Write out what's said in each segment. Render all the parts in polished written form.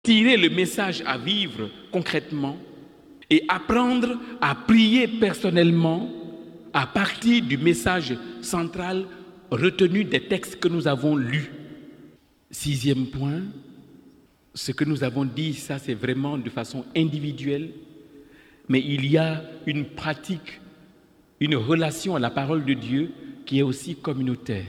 tirer le message à vivre concrètement et apprendre à prier personnellement à partir du message central retenu des textes que nous avons lus. 6e point, ce que nous avons dit, ça c'est vraiment de façon individuelle, mais il y a une pratique, une relation à la parole de Dieu qui est aussi communautaire.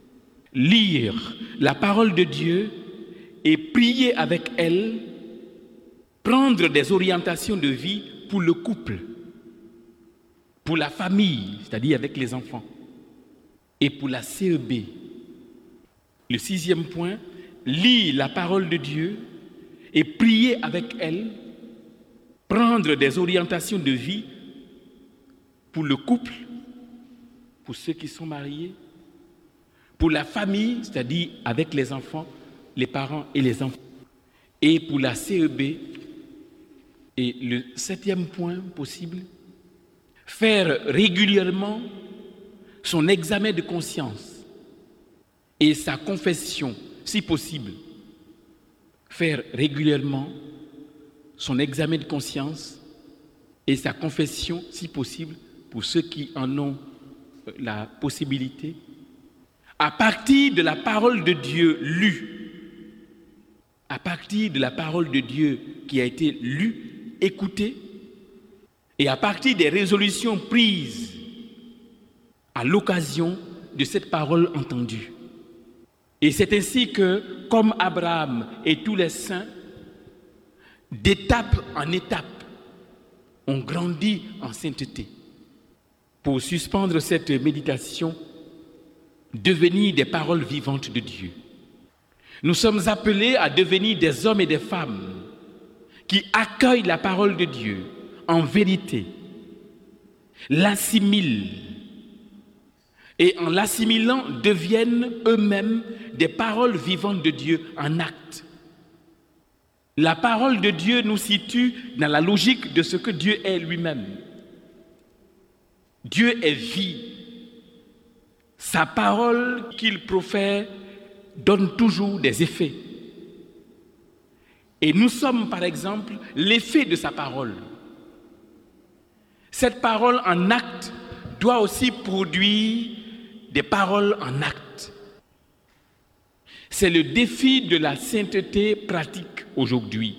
Lire la parole de Dieu et prier avec elle, prendre des orientations de vie pour le couple, pour la famille, c'est-à-dire avec les enfants, et pour la CEB. Le 6e point, lire la parole de Dieu et prier avec elle, prendre des orientations de vie pour le couple, pour ceux qui sont mariés, pour la famille, c'est-à-dire avec les enfants, les parents et les enfants, et pour la CEB. Et le 7e point possible, faire régulièrement son examen de conscience et sa confession, si possible. Faire régulièrement son examen de conscience et sa confession, si possible, pour ceux qui en ont la possibilité, à partir de la parole de Dieu lue, à partir de la parole de Dieu qui a été lue, écoutée, et à partir des résolutions prises à l'occasion de cette parole entendue. Et c'est ainsi que, comme Abraham et tous les saints, d'étape en étape, on grandit en sainteté. Pour suspendre cette méditation, devenir des paroles vivantes de Dieu. Nous sommes appelés à devenir des hommes et des femmes qui accueillent la parole de Dieu en vérité, l'assimilent et en l'assimilant deviennent eux-mêmes des paroles vivantes de Dieu en acte. La parole de Dieu nous situe dans la logique de ce que Dieu est lui-même. Dieu est vie. Sa parole qu'il profère donne toujours des effets. Et nous sommes, par exemple, l'effet de sa parole. Cette parole en acte doit aussi produire des paroles en acte. C'est le défi de la sainteté pratique aujourd'hui.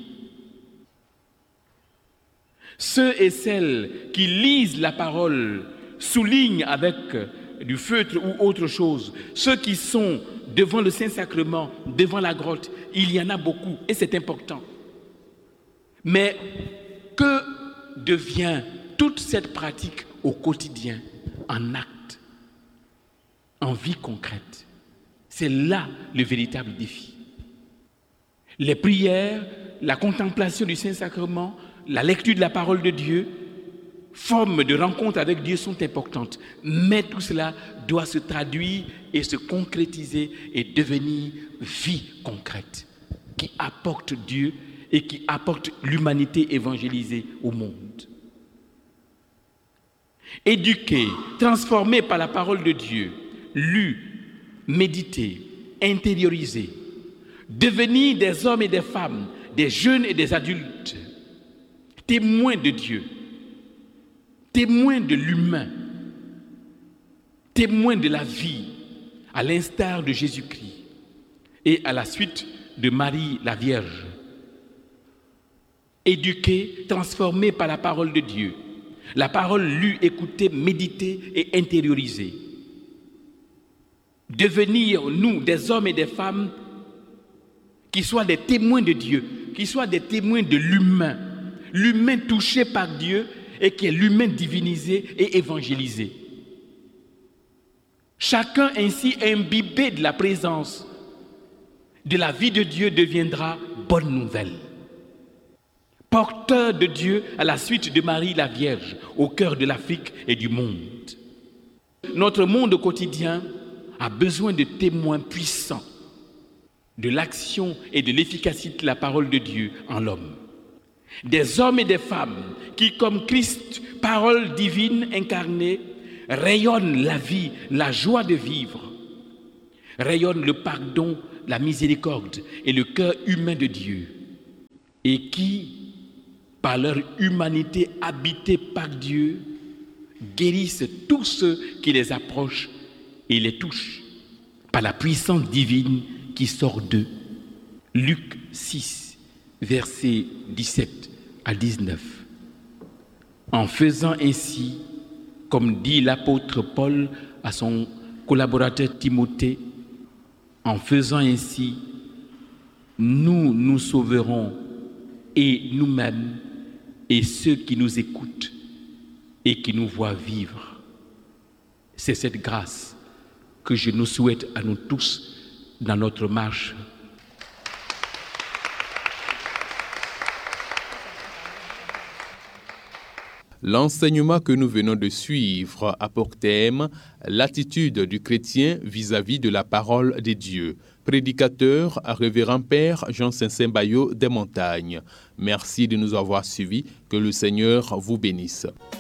Ceux et celles qui lisent la parole soulignent avec du feutre ou autre chose, ceux qui sont devant le Saint-Sacrement, devant la grotte, il y en a beaucoup et c'est important. Mais que devient toute cette pratique au quotidien, en acte, en vie concrète? C'est là le véritable défi. Les prières, la contemplation du Saint-Sacrement, la lecture de la parole de Dieu, formes de rencontre avec Dieu sont importantes. Mais tout cela doit se traduire et se concrétiser et devenir vie concrète qui apporte Dieu et qui apporte l'humanité évangélisée au monde. Éduqués, transformés par la parole de Dieu, lus, médités, intériorisés, devenir des hommes et des femmes, des jeunes et des adultes, témoins de Dieu, témoins de l'humain, témoins de la vie, à l'instar de Jésus-Christ et à la suite de Marie la Vierge. Éduqués, transformés par la parole de Dieu, la parole lue, écoutée, méditée et intériorisée. Devenir, nous, des hommes et des femmes qui soient des témoins de Dieu, qui soient des témoins de l'humain, l'humain touché par Dieu et qui est l'humain divinisé et évangélisé. Chacun ainsi imbibé de la présence de la vie de Dieu deviendra bonne nouvelle. Porteur de Dieu à la suite de Marie la Vierge au cœur de l'Afrique et du monde. Notre monde quotidien a besoin de témoins puissants de l'action et de l'efficacité de la parole de Dieu en l'homme. Des hommes et des femmes qui, comme Christ, parole divine incarnée, rayonnent la vie, la joie de vivre, rayonnent le pardon, la miséricorde et le cœur humain de Dieu. et qui, par leur humanité habitée par Dieu, guérissent tous ceux qui les approchent et les touchent par la puissance divine qui sort d'eux. Luc 6, versets 17 à 19. En faisant ainsi, comme dit l'apôtre Paul à son collaborateur Timothée, en faisant ainsi, nous nous sauverons et nous-mêmes et ceux qui nous écoutent et qui nous voient vivre. C'est cette grâce que je nous souhaite à nous tous dans notre marche. L'enseignement que nous venons de suivre a pour thème l'attitude du chrétien vis-à-vis de la parole de Dieu. Prédicateur, révérend Père Jean Saint-Bayo des Montagnes. Merci de nous avoir suivis. Que le Seigneur vous bénisse.